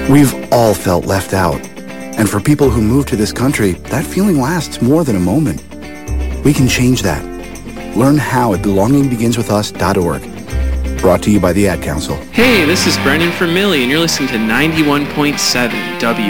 We've all felt left out. And for people who move to this country, that feeling lasts more than a moment. We can change that. Learn how at belongingbeginswithus.org. Brought to you by the Ad Council. Hey, this is Brendan from Millie, and you're listening to 91.7 W.